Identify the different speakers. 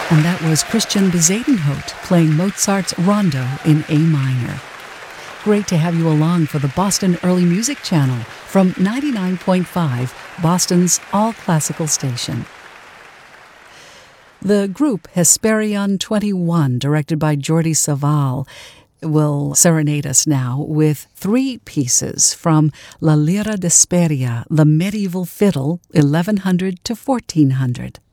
Speaker 1: And that was Christian Bezuidenhout playing Mozart's Rondo in A minor. Great to have you along for the Boston Early Music Channel from 99.5, Boston's all-classical station. The group Hesperion 21, directed by Jordi Savall, will serenade us now with 3 pieces from La Lira d'Hesperia, the medieval fiddle, 1100 to 1400.